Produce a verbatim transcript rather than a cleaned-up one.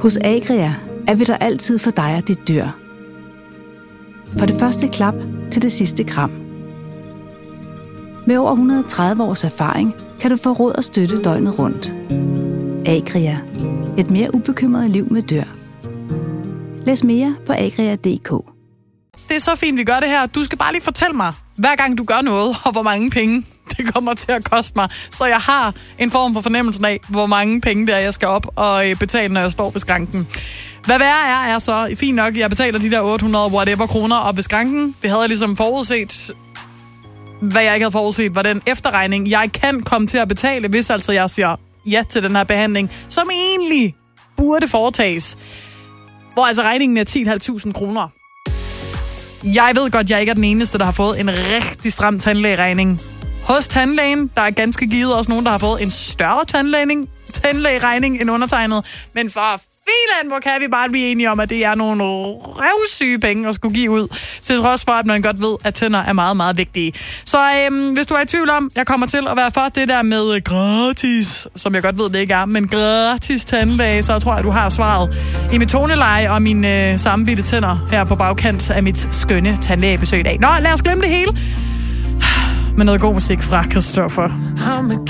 Hos Agria er vi der altid for dig og dit dyr. For det første klap til det sidste kram. Med over et hundrede og tredive års erfaring kan du få råd og støtte døgnet rundt. Agria. Et mere ubekymret liv med dyr. Læs mere på agria punktum d k. Det er så fint, vi gør det her. Du skal bare lige fortælle mig, hver gang du gør noget, og hvor mange penge det kommer til at koste mig. Så jeg har en form for fornemmelsen af, hvor mange penge det er, jeg skal op og betale, når jeg står ved skranken. Hvad værre er, er så fint nok, jeg betaler de der otte hundrede whatever kroner op ved skranken. Det havde jeg ligesom forudset. Hvad jeg ikke havde forudset, var den efterregning, jeg kan komme til at betale, hvis altså jeg siger ja til den her behandling, som egentlig burde foretages. Hvor altså regningen er ti tusind fem hundrede kroner. Jeg ved godt, jeg ikke er den eneste, der har fået en rigtig stram tandlægeregning. Hos tandlægen, der er ganske givet også nogen, der har fået en større tandlægeregning, tandlægeregning end undertegnet. Men for filan, hvor kan vi bare blive enige om, at det er nogle røvsyge penge at skulle give ud. Til trods for, at man godt ved, at tænder er meget, meget vigtige. Så øhm, hvis du er i tvivl om, jeg kommer til at være for det der med gratis, som jeg godt ved, det ikke er, men gratis tandlæge, så jeg tror jeg, du har svaret i mit toneleje og mine øh, sammenbitte tænder her på bagkant af mit skønne tandlægebesøg i dag. Nå, lad os glemme det hele med noget god musik fra Christoffer.